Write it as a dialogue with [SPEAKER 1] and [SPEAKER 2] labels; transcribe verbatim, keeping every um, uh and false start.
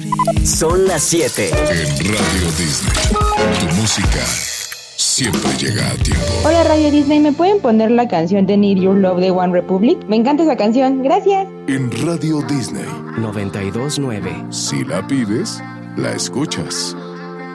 [SPEAKER 1] Son las siete.
[SPEAKER 2] En Radio Disney, tu música siempre llega a tiempo.
[SPEAKER 3] Hola Radio Disney, ¿me pueden poner la canción de Need Your Love de One Republic? Me encanta esa canción, gracias.
[SPEAKER 2] En Radio Disney
[SPEAKER 1] noventa y dos nueve.
[SPEAKER 2] Si la pides, la escuchas.